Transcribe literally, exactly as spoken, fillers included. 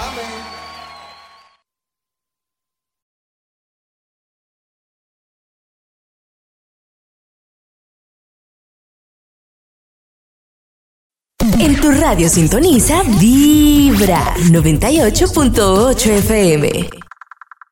En tu radio sintoniza Vibra noventa y ocho punto ocho F M.